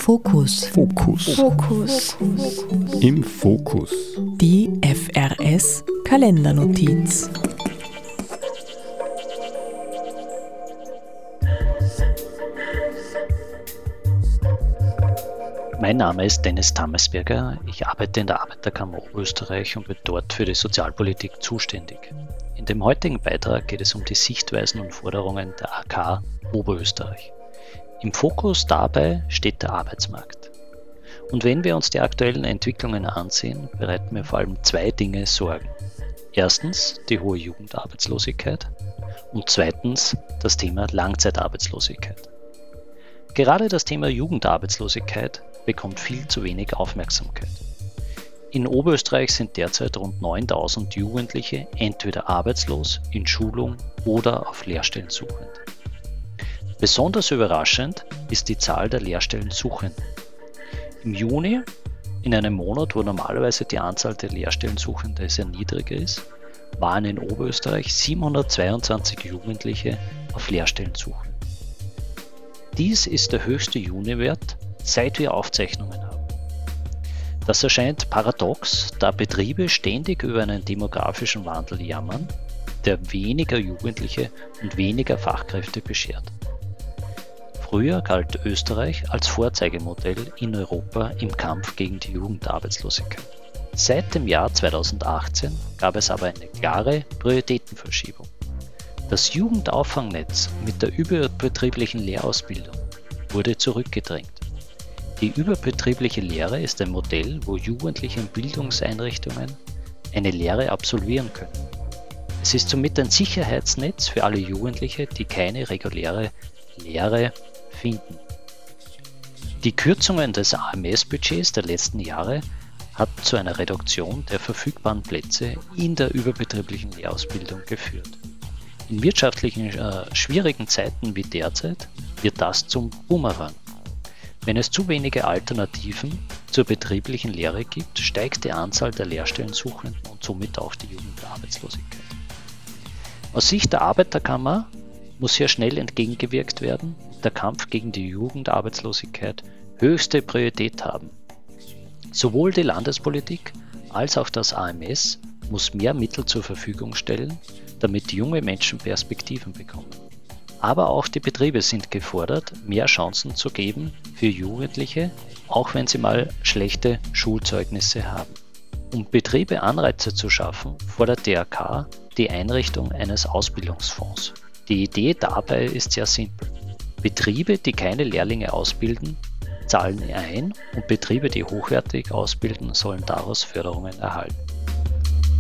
Fokus. Im Fokus. Die FRS Kalendernotiz. Mein Name ist Dennis Tamesberger. Ich arbeite in der Arbeiterkammer Oberösterreich und bin dort für die Sozialpolitik zuständig. In dem heutigen Beitrag geht es um die Sichtweisen und Forderungen der AK Oberösterreich. Im Fokus dabei steht der Arbeitsmarkt. Und wenn wir uns die aktuellen Entwicklungen ansehen, bereiten mir vor allem zwei Dinge Sorgen. Erstens die hohe Jugendarbeitslosigkeit und zweitens das Thema Langzeitarbeitslosigkeit. Gerade das Thema Jugendarbeitslosigkeit bekommt viel zu wenig Aufmerksamkeit. In Oberösterreich sind derzeit rund 9000 Jugendliche entweder arbeitslos, in Schulung oder auf Lehrstellen suchend. Besonders überraschend ist die Zahl der Lehrstellensuchenden. Im Juni, in einem Monat, wo normalerweise die Anzahl der Lehrstellensuchenden sehr niedrig ist, waren in Oberösterreich 722 Jugendliche auf Lehrstellensuche. Dies ist der höchste Juniwert, seit wir Aufzeichnungen haben. Das erscheint paradox, da Betriebe ständig über einen demografischen Wandel jammern, der weniger Jugendliche und weniger Fachkräfte beschert. Früher galt Österreich als Vorzeigemodell in Europa im Kampf gegen die Jugendarbeitslosigkeit. Seit dem Jahr 2018 gab es aber eine klare Prioritätenverschiebung. Das Jugendauffangnnetz mit der überbetrieblichen Lehrausbildung wurde zurückgedrängt. Die überbetriebliche Lehre ist ein Modell, wo Jugendliche in Bildungseinrichtungen eine Lehre absolvieren können. Es ist somit ein Sicherheitsnetz für alle Jugendliche, die keine reguläre Lehre finden. Die Kürzungen des AMS-Budgets der letzten Jahre hat zu einer Reduktion der verfügbaren Plätze in der überbetrieblichen Lehrausbildung geführt. In wirtschaftlichen schwierigen Zeiten wie derzeit wird das zum Bumerang. Wenn es zu wenige Alternativen zur betrieblichen Lehre gibt, steigt die Anzahl der Lehrstellensuchenden und somit auch die Jugendarbeitslosigkeit. Aus Sicht der Arbeiterkammer muss hier schnell entgegengewirkt werden und der Kampf gegen die Jugendarbeitslosigkeit höchste Priorität haben. Sowohl die Landespolitik als auch das AMS muss mehr Mittel zur Verfügung stellen, damit junge Menschen Perspektiven bekommen. Aber auch die Betriebe sind gefordert, mehr Chancen zu geben für Jugendliche, auch wenn sie mal schlechte Schulzeugnisse haben. Um Betriebe Anreize zu schaffen, fordert die AK die Einrichtung eines Ausbildungsfonds. Die Idee dabei ist sehr simpel. Betriebe, die keine Lehrlinge ausbilden, zahlen ein und Betriebe, die hochwertig ausbilden, sollen daraus Förderungen erhalten.